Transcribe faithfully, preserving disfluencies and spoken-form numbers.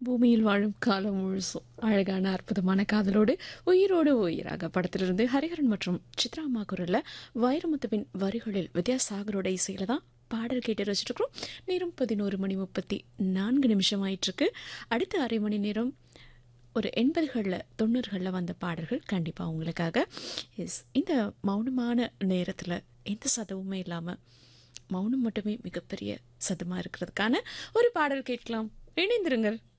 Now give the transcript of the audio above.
பூமியில் வாழும் காலம் முழுசும் அழகான அற்புதமான காதலோடு உயிரோடு உயிராக படத்திலிருந்து ஹரிஹரன் மற்றும் சித்ரா அம்மா குரல்ல வைரமுத்துவின் வரிகளில் வித்யாசாகரோட இசையில தான் பாடல் கேட்டு ரசிச்சிருக்கிறோம். நேரம் பதினோரு மணி முப்பத்தி நான்கு நிமிஷம் ஆயிட்டு இருக்கு. அடுத்த அரை மணி நேரம் ஒரு எண்பதுகளில் தொண்ணூறுகளில் வந்த பாடல்கள் கண்டிப்பாக உங்களுக்காக. எஸ், இந்த மௌனமான நேரத்தில் எந்த சதவுமே இல்லாமல் மௌனம் மட்டுமே மிகப்பெரிய சதமாக இருக்கிறதுக்கான ஒரு பாடல் கேட்கலாம். இணைந்திருங்கள்.